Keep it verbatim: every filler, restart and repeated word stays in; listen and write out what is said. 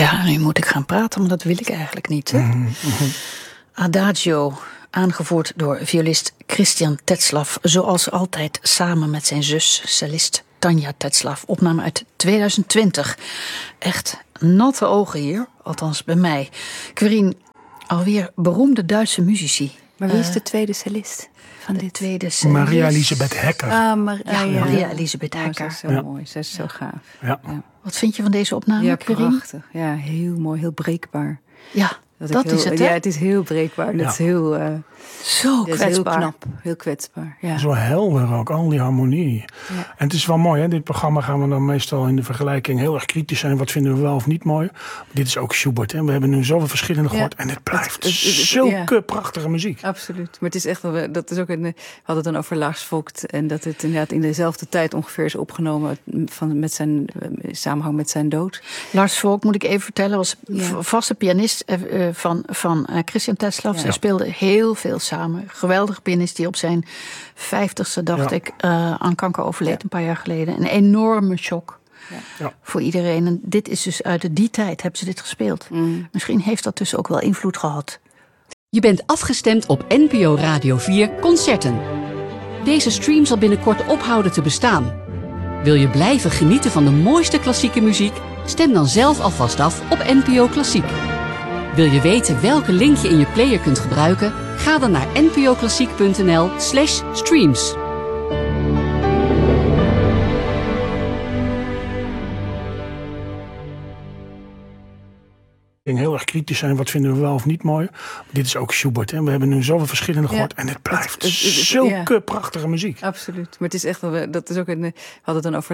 Ja, nu moet ik gaan praten, maar dat wil ik eigenlijk niet. Hè? Mm-hmm. Adagio, aangevoerd door violist Christian Tetzlaff, zoals altijd samen met zijn zus, cellist Tanja Tetzlaff. Opname uit tweeduizend twintig. Echt natte ogen hier, althans bij mij. Querien, alweer beroemde Duitse muzici. Maar wie is de tweede cellist van de dit? tweede cellist? Maria Elisabeth Hecker. Ah, Mar- ja, ah, ja. Maria Elisabeth Hecker. Oh, ze is zo ja. mooi, ze is zo gaaf. Ja. Ja. Wat vind je van deze opname, Ja, Querien? prachtig. Ja, heel mooi, heel breekbaar. Ja, dat, dat heel, is het, hè? Ja, het is heel breekbaar. Ja. Dat is heel... Uh, Zo kwetsbaar. Heel knap, heel kwetsbaar. Ja. Zo helder ook, al die harmonie. Ja. En het is wel mooi, hè? Dit programma gaan we dan meestal in de vergelijking heel erg kritisch zijn. Wat vinden we wel of niet mooi? Maar dit is ook Schubert, hè? We hebben nu zoveel verschillende gehoord. Ja. En het blijft het, het, het, het, zulke ja. prachtige muziek. Absoluut. Maar het is echt wel, dat is ook een, we hadden het dan over Lars Vogt. En dat het inderdaad in dezelfde tijd ongeveer is opgenomen van, met zijn samenhang met zijn dood. Lars Vogt, moet ik even vertellen, was ja. vaste pianist uh, van, van uh, Christian Tetzlaff. Ja. Zij speelden heel veel samen. Geweldige pianist die op zijn vijftigste, dacht ja. ik, uh, aan kanker overleed ja. een paar jaar geleden. Een enorme shock ja. Ja. voor iedereen. En dit is dus uit die tijd hebben ze dit gespeeld. Mm. Misschien heeft dat dus ook wel invloed gehad. Je bent afgestemd op N P O Radio vier Concerten. Deze stream zal binnenkort ophouden te bestaan. Wil je blijven genieten van de mooiste klassieke muziek? Stem dan zelf alvast af op N P O Klassiek. Wil je weten welke link je in je player kunt gebruiken? Ga dan naar npoklassiek.nl slash streams. Heel erg kritisch zijn, wat vinden we wel of niet mooi. Maar dit is ook Schubert, hè? We hebben nu zoveel verschillende gehoord. Ja. En het blijft het, het, het, zulke ja. prachtige muziek. Absoluut. Maar het is echt wel, dat is ook een, we hadden het dan over